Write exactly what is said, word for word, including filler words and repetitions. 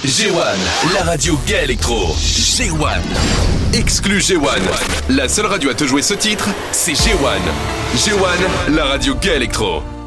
G un, la radio gay électro. G un. Exclu G un. La seule radio à te jouer ce titre, c'est G un. G un, la radio gay électro.